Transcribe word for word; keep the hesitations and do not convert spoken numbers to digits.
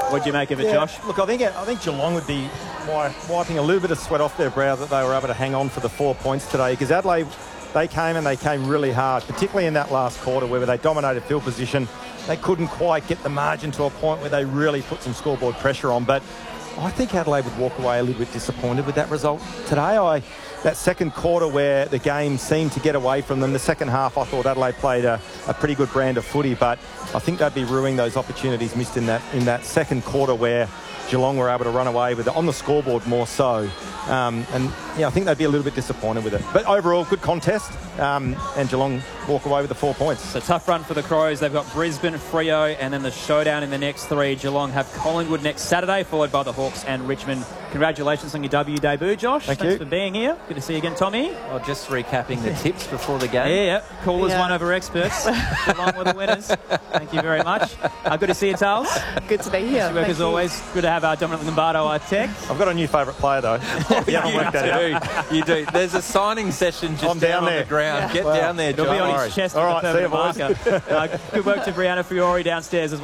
What do you make of it, yeah, Josh? Look, I think I think Geelong would be wi- wiping a little bit of sweat off their brow that they were able to hang on for the four points today, because Adelaide, they came and they came really hard, particularly in that last quarter where they dominated field position. They couldn't quite get the margin to a point where they really put some scoreboard pressure on. But I think Adelaide would walk away a little bit disappointed with that result today. I that second quarter where the game seemed to get away from them, the second half I thought Adelaide played a, a pretty good brand of footy, but I think they'd be ruining those opportunities missed in that in that second quarter where Geelong were able to run away with it on the scoreboard more so. Um, and yeah, I think they'd be a little bit disappointed with it. But overall, good contest, um, and Geelong walk away with the four points. It's a tough run for the Crows. They've got Brisbane, Freo, and then the showdown in the next three. Geelong have Collingwood next Saturday, followed by the Hawks and Richmond. Congratulations on your W debut, Josh. Thank Thanks you. for being here. Good to see you again, Tommy. Well, just recapping the tips before the game. Yeah, yeah. Callers Yeah. won over experts. Geelong were the winners. Thank you very much. Uh, good to see you, Charles. Good to be here. Good work Thank as you. always. Good to have our Dominic Lombardo, our tech. I've got a new favourite player though. If you haven't worked that out. You do. There's a signing session just I'm down on there. the ground. Yeah. Get Wow. down there, It'll John. be on Don't his worry. chest All with right, the see you, permanent boys. marker. Uh, good work to Brianna Fiore downstairs as well.